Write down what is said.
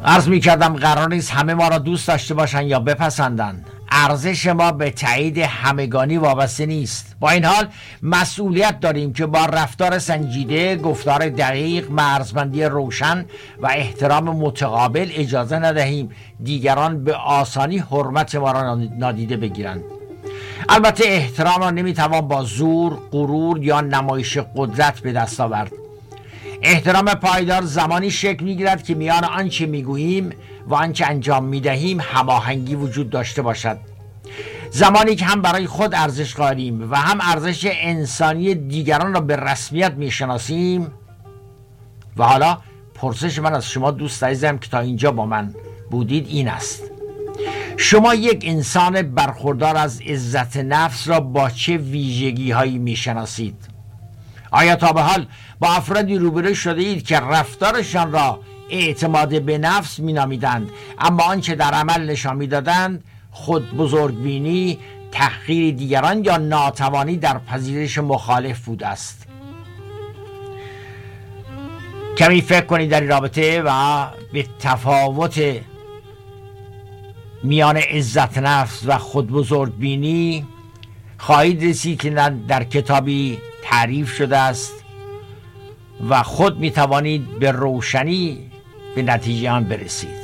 عرض می کردم قرار نیست همه ما را دوست داشته باشند یا بپسندند. ارزش ما به تایید همگانی وابسته نیست. با این حال مسئولیت داریم که با رفتار سنجیده، گفتار دقیق، مرزبندی روشن و احترام متقابل اجازه ندهیم دیگران به آسانی حرمت ما را نادیده بگیرند. البته احترام را نمیتوان با زور، غرور یا نمایش قدرت به دست آورد. احترام پایدار زمانی شکل میگیرد که میان آنچه میگوییم و آنچه انجام میدهیم هماهنگی وجود داشته باشد. زمانی که هم برای خود ارزش قائلیم و هم ارزش انسانی دیگران را به رسمیت میشناسیم. و حالا پرسش من از شما دوست عزیزم که تا اینجا با من بودید این است: شما یک انسان برخوردار از عزت نفس را با چه ویژگی هایی میشناسید؟ آیا تا به حال با افرادی روبرو شده اید که رفتارشان را اعتماد به نفس مینامیدند، اما آنچه در عمل نشان میدادند خود بزرگبینی، تحقیر دیگران یا ناتوانی در پذیرش مخالف بوده است؟ کمی فکر کنید در این رابطه و به تفاوت میان عزت نفس و خود بزرگبینی خواهید رسید که در کتابی تعریف شده است و خود می توانید به روشنی به نتیجه آن برسید.